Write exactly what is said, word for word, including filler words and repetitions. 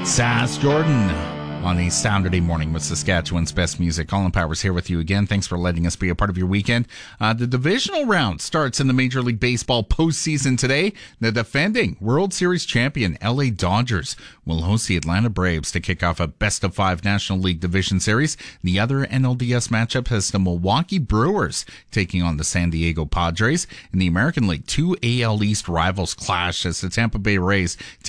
Sass Jordan on a Saturday morning with Saskatchewan's best music. Colin Powers here with you again. Thanks for letting us be a part of your weekend. Uh, the divisional round starts in the Major League Baseball postseason today. The defending World Series champion L A Dodgers will host the Atlanta Braves to kick off a best-of-five National League Division Series. The other N L D S matchup has the Milwaukee Brewers taking on the San Diego Padres. In the American League, two A L East rivals clash as the Tampa Bay Rays